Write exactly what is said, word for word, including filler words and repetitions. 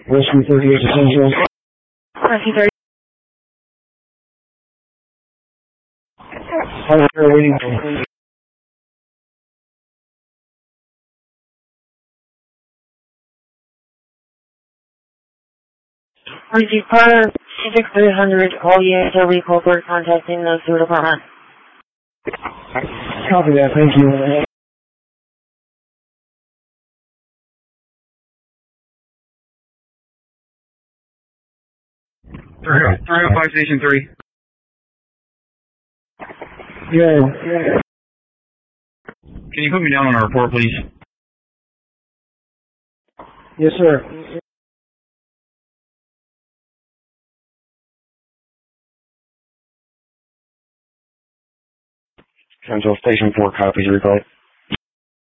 Rescue thirty-eight to Central. Rescue thirty. Fire waiting for. Receive prior Civic three hundred, all units are recalled for contacting the sewer department. Copy that, thank you. three oh five Station three. Yeah, yeah. Can you put me down on a report, please? Yes, sir. Central Station four copies recall.